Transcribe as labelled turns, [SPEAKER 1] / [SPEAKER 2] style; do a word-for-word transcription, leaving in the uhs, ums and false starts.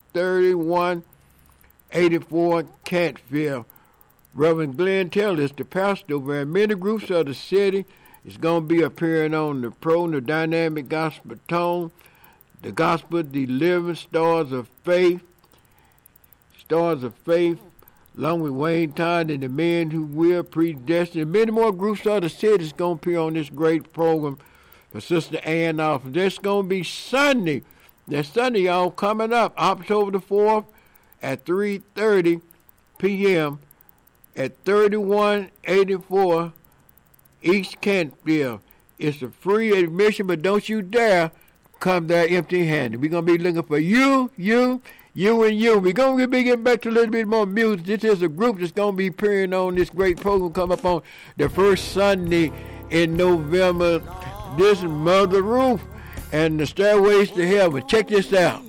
[SPEAKER 1] thirty-one eighty-four Canfield. Reverend Glenn Taylor is the pastor over, and many groups of the city is going to be appearing on the Pro, the Dynamic Gospel Tone, the Gospel, the Living Stars of Faith, Stars of Faith, along with Wayne Todd and the Men Who Will, Predestined. Many more groups of the city is going to appear on this great program for Sister Ann Alford. This is going to be Sunday. That's Sunday, y'all, coming up, October the fourth at three thirty p.m. at thirty-one eighty-four East Kentfield. It's a free admission, but don't you dare come there empty-handed. We're going to be looking for you, you, you, and you. We're going to be getting back to a little bit more music. This is a group that's going to be appearing on this great program come up on the first Sunday in November. This is Mother Ruth and the Stairways to Heaven. Check this out.